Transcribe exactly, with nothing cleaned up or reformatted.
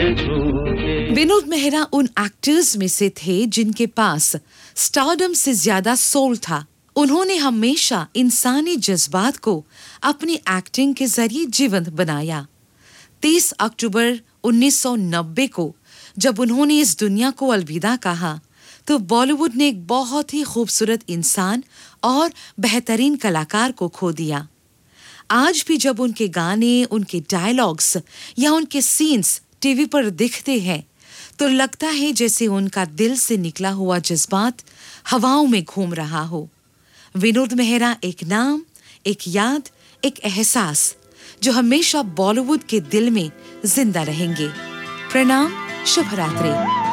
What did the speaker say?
विनोद मेहरा उन एक्टर्स में से थे जिनके पास स्टारडम से ज्यादा सोल था। उन्होंने हमेशा इंसानी जज्बात को अपनी एक्टिंग के जरिए जीवंत बनाया। तीस अक्टूबर उन्नीस सौ नब्बे को जब उन्होंने इस दुनिया को अलविदा कहा, तो बॉलीवुड ने एक बहुत ही खूबसूरत इंसान और बेहतरीन कलाकार को खो दिया। आज भी जब उनके गाने, उनके डायलॉग्स या उनके सीन्स टीवी पर दिखते हैं, तो लगता है जैसे उनका दिल से निकला हुआ जज्बात हवाओं में घूम रहा हो। विनोद मेहरा एक नाम, एक याद, एक एहसास जो हमेशा बॉलीवुड के दिल में जिंदा रहेंगे। प्रणाम, शुभ रात्रि।